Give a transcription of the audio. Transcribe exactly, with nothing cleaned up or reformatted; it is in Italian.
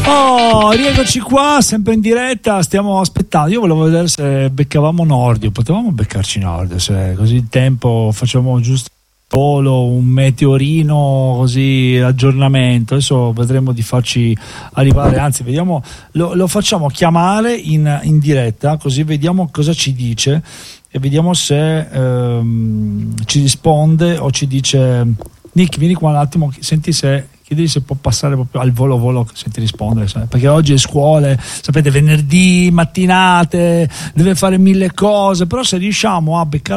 Oh, rieccoci qua, sempre in diretta, stiamo aspettando. Io volevo vedere se beccavamo Nordio, potevamo beccarci Nordio, se così il tempo facciamo giusto solo un meteorino, così aggiornamento. Adesso vedremo di farci arrivare, anzi vediamo, lo, lo facciamo chiamare in, in diretta, così vediamo cosa ci dice e vediamo se ehm, ci risponde o ci dice. Nick, vieni qua un attimo, senti se chiedi se può passare proprio al volo volo, senti rispondere, sai? Perché oggi è scuole, sapete, venerdì mattinate, deve fare mille cose, però se riusciamo a beccare